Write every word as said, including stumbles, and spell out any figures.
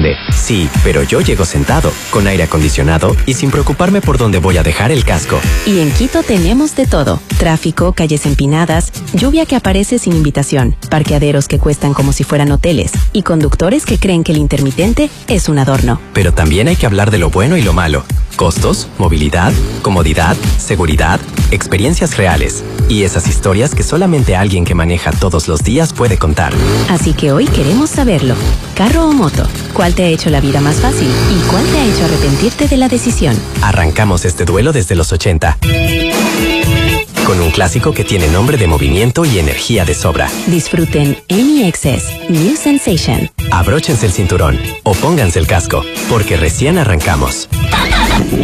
grande. Sí, pero yo llego sentado, con aire acondicionado y sin preocuparme por dónde voy a dejar el casco. Y en Quito tenemos de todo. Tráfico, calles empinadas, lluvia que aparece sin invitación, parqueaderos que cuestan como si fueran hoteles y conductores que creen que el intermitente es un adorno. Pero también hay que hablar de lo bueno y lo malo. Costos, movilidad, comodidad, seguridad, experiencias reales y esas historias que solamente alguien que maneja todos los días puede contar. Así que hoy queremos saberlo. ¿Carro o moto? ¿Cuál te ha hecho la vida más fácil? ¿Y cuál te ha hecho arrepentirte de la decisión? Arrancamos este duelo desde los ochenta. Con un clásico que tiene nombre de movimiento y energía de sobra. Disfruten M E X S New Sensation. Abróchense el cinturón o pónganse el casco, porque recién arrancamos.